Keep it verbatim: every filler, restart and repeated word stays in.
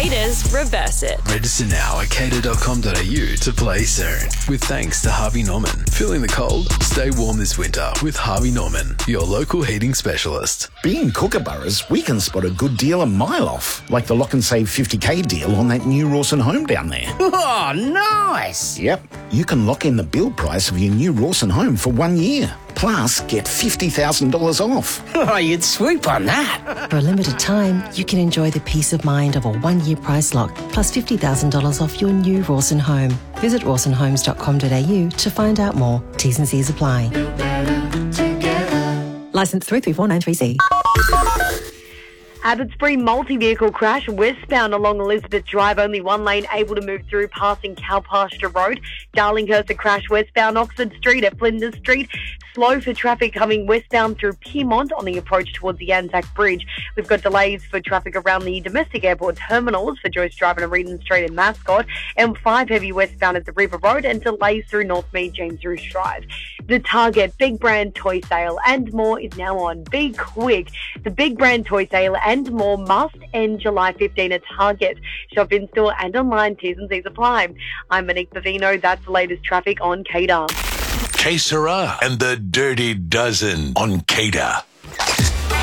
Cater's Reverse It. Register now at cater dot com dot a u to play soon. With thanks to Harvey Norman. Feeling the cold? Stay warm this winter with Harvey Norman, your local heating specialist. Being Kookaburras, we can spot a good deal a mile off, like the Lock and Save fifty K deal on that new Rawson home down there. Oh, nice! Yep, you can lock in the build price of your new Rawson home for one year. Plus, get fifty thousand dollars off. Oh, you'd swoop on that. For a limited time, you can enjoy the peace of mind of a one-year price lock, plus fifty thousand dollars off your new Rawson home. Visit rawson homes dot com dot a u to find out more. T's and C's apply. Licence three three four nine three C. Abbotsbury multi-vehicle crash westbound along Elizabeth Drive, only one lane able to move through, passing Cow Pasture Road. Darlinghurst, a crash westbound Oxford Street at Flinders Street. Slow for traffic coming westbound through Piedmont on the approach towards the Anzac Bridge. We've got delays for traffic around the domestic airport terminals for Joyce Drive and Reedon Street and Mascot. M five heavy westbound at the River Road, and delays through Northmead James Roos Drive. The Target Big Brand Toy Sale and more is now on. Be quick. The Big Brand Toy Sale and more must end July fifteenth at Target. Shop in store and online. T's and C's apply. I'm Monique Bavino. That's the latest traffic on Cater. K Sarah and the Dirty Dozen on Cater.